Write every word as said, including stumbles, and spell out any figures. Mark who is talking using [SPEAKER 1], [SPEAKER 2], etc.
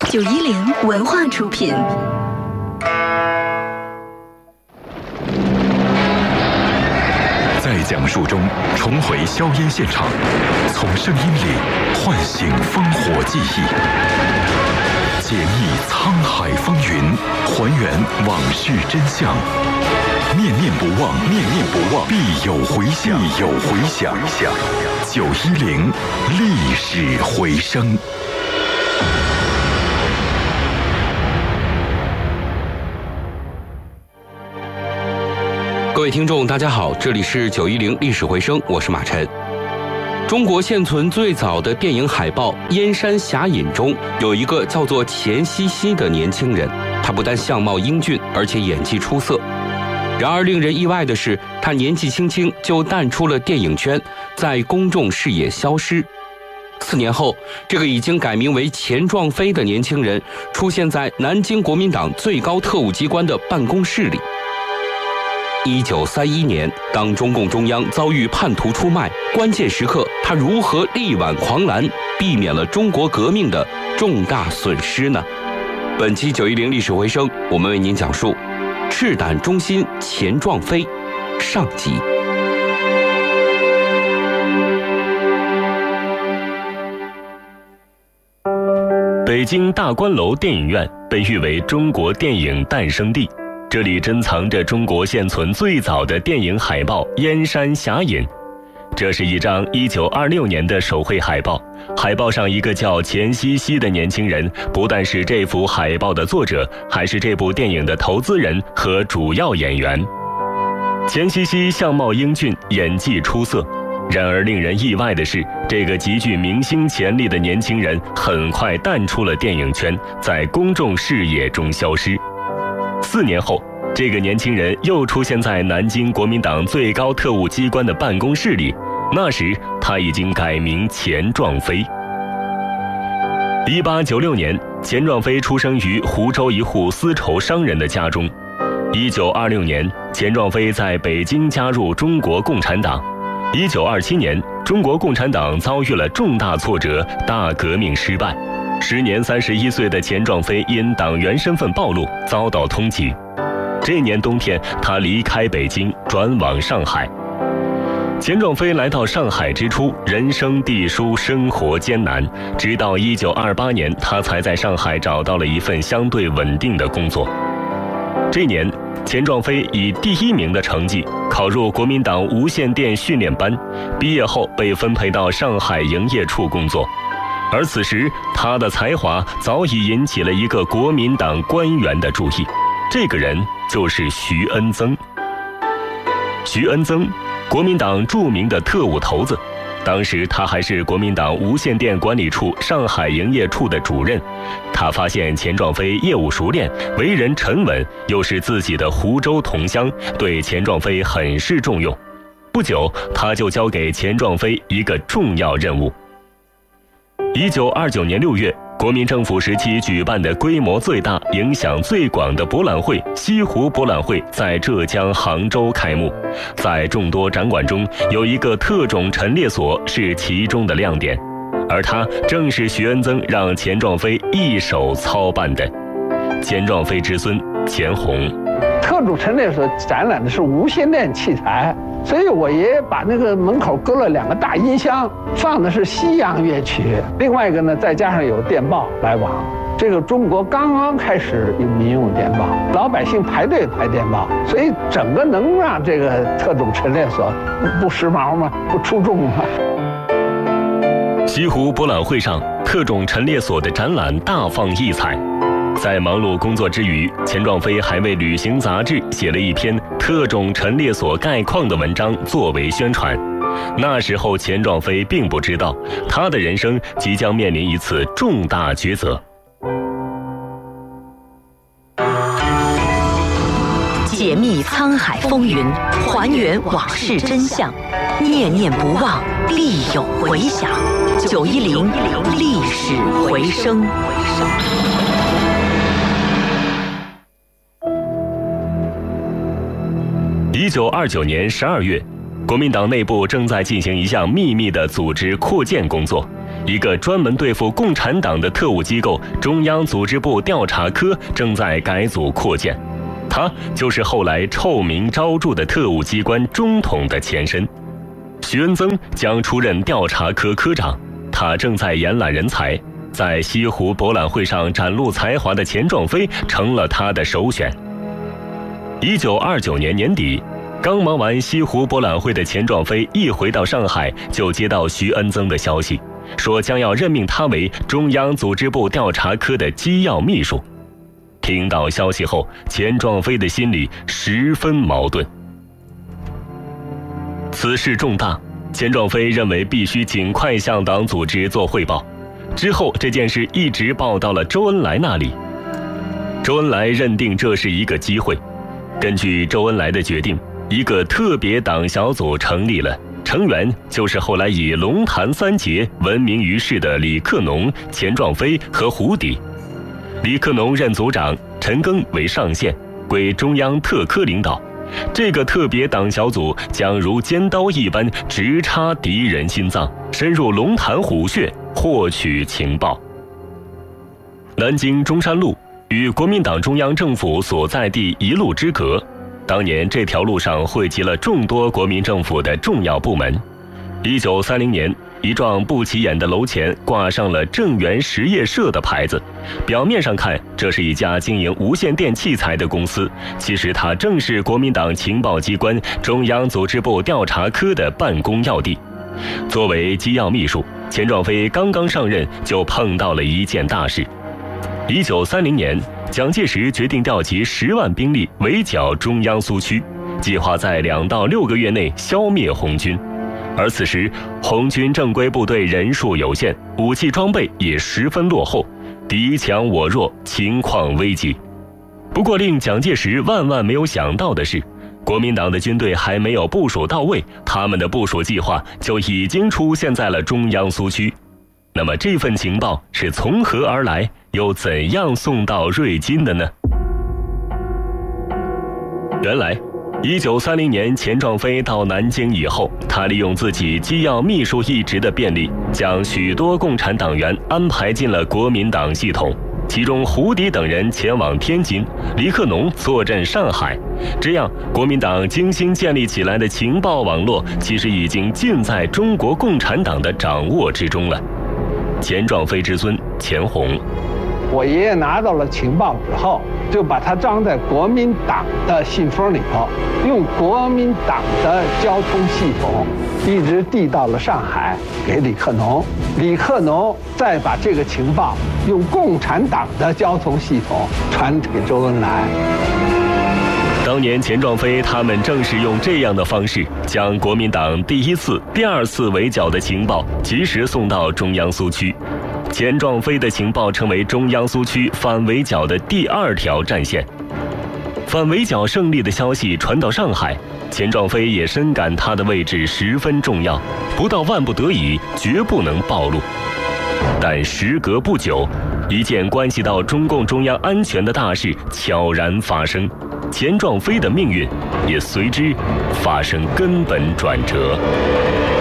[SPEAKER 1] 九一零文化出品。
[SPEAKER 2] 在讲述中重回硝烟现场，从声音里唤醒烽火记忆，解密沧海风云，还原往事真相。念念不忘，念念不忘，必有回响，必有回响。九一零历史回声。
[SPEAKER 3] 各位听众大家好，这里是九一零历史回声，我是马晨。中国现存最早的电影海报《燕山侠隐》中有一个叫做钱西西的年轻人，他不但相貌英俊，而且演技出色。然而令人意外的是，他年纪轻轻就淡出了电影圈，在公众视野消失。四年后，这个已经改名为钱壮飞的年轻人出现在南京国民党最高特务机关的办公室里。一九三一年，当中共中央遭遇叛徒出卖，关键时刻他如何力挽狂澜，避免了中国革命的重大损失呢？本期九一零历史回声，我们为您讲述赤胆忠心钱壮飞上集。
[SPEAKER 4] 北京大观楼电影院被誉为中国电影诞生地，这里珍藏着中国现存最早的电影海报《燕山侠隐》。这是一张一九二六年的手绘海报，海报上一个叫钱西西的年轻人，不但是这幅海报的作者，还是这部电影的投资人和主要演员。钱西西相貌英俊，演技出色。然而令人意外的是，这个极具明星潜力的年轻人很快淡出了电影圈，在公众视野中消失。四年后，这个年轻人又出现在南京国民党最高特务机关的办公室里，那时他已经改名钱壮飞。一八九六年，钱壮飞出生于湖州一户丝绸商人的家中。一九二六年，钱壮飞在北京加入中国共产党。一九二七年，中国共产党遭遇了重大挫折，大革命失败。时年三十一岁的钱壮飞因党员身份暴露，遭到通缉。这年冬天，他离开北京，转往上海。钱壮飞来到上海之初，人生地疏，生活艰难。直到一九二八年，他才在上海找到了一份相对稳定的工作。这年，钱壮飞以第一名的成绩考入国民党无线电训练班，毕业后被分配到上海营业处工作。而此时，他的才华早已引起了一个国民党官员的注意，这个人就是徐恩曾。徐恩曾，国民党著名的特务头子，当时他还是国民党无线电管理处上海营业处的主任。他发现钱壮飞业务熟练，为人沉稳，又是自己的湖州同乡，对钱壮飞很是重用。不久，他就交给钱壮飞一个重要任务。一九二九年六月，国民政府时期举办的规模最大、影响最广的博览会——西湖博览会在浙江杭州开幕。在众多展馆中，有一个特种陈列所是其中的亮点，而它正是徐恩曾让钱壮飞一手操办的。钱壮飞之孙钱红。
[SPEAKER 5] 特种陈列所展览的是无线电器材，所以我爷爷把那个门口搁了两个大音箱，放的是西洋乐曲。另外一个呢，再加上有电报来往。这个中国刚刚开始有民用电报，老百姓排队排电报，所以整个能让这个特种陈列所不时髦吗？不出众吗？
[SPEAKER 4] 西湖博览会上，特种陈列所的展览大放异彩。在忙碌工作之余，钱壮飞还为旅行杂志写了一篇特种陈列所概况的文章作为宣传。那时候钱壮飞并不知道，他的人生即将面临一次重大抉择。
[SPEAKER 1] 解密沧海风云，还原往事真相，念念不忘，必有回响。九一零历史回声。
[SPEAKER 4] 一九二九年十二月，国民党内部正在进行一项秘密的组织扩建工作， 一个专门对付共产党的特务机构中央组织部调查科正在改组扩建，它就是后来臭名昭著的特务机关中统的前身。徐恩曾将出任调查科科长，他正在延揽人才，在西湖博览会上展露才华的钱壮飞成了他的首选。一九二九年年底，刚忙完西湖博览会的钱壮飞一回到上海，就接到徐恩曾的消息，说将要任命他为中央组织部调查科的机要秘书。听到消息后，钱壮飞的心里十分矛盾。此事重大，钱壮飞认为必须尽快向党组织做汇报。之后这件事一直报到了周恩来那里。周恩来认定这是一个机会，根据周恩来的决定，一个特别党小组成立了，成员就是后来以龙潭三杰闻名于世的李克农、钱壮飞和胡迪。李克农任组长，陈赓为上线，归中央特科领导。这个特别党小组将如尖刀一般直插敌人心脏，深入龙潭虎穴，获取情报。南京中山路与国民党中央政府所在地一路之隔，当年这条路上汇集了众多国民政府的重要部门。一九三零年，一幢不起眼的楼前挂上了正源实业社的牌子，表面上看这是一家经营无线电器材的公司，其实它正是国民党情报机关中央组织部调查科的办公要地。作为机要秘书，钱壮飞刚刚上任就碰到了一件大事。一九三零年，蒋介石决定调集十万兵力围剿中央苏区，计划在两到六个月内消灭红军。而此时，红军正规部队人数有限，武器装备也十分落后，敌强我弱，情况危急。不过，令蒋介石万万没有想到的是，国民党的军队还没有部署到位，他们的部署计划就已经出现在了中央苏区。那么，这份情报是从何而来，又怎样送到瑞金的呢？原来一九三零年，钱壮飞到南京以后，他利用自己机要秘书一职的便利，将许多共产党员安排进了国民党系统，其中胡迪等人前往天津，李克农坐镇上海。这样，国民党精心建立起来的情报网络，其实已经尽在中国共产党的掌握之中了。钱壮飞之孙钱洪，
[SPEAKER 5] 我爷爷拿到了情报之后，就把它装在国民党的信封里头，用国民党的交通系统一直递到了上海给李克农，李克农再把这个情报用共产党的交通系统传给周恩来。
[SPEAKER 4] 当年钱壮飞他们正是用这样的方式，将国民党第一次、第二次围剿的情报及时送到中央苏区。钱壮飞的情报成为中央苏区反围剿的第二条战线。反围剿胜利的消息传到上海，钱壮飞也深感他的位置十分重要，不到万不得已绝不能暴露。但时隔不久，一件关系到中共中央安全的大事悄然发生，钱壮飞的命运也随之发生根本转折。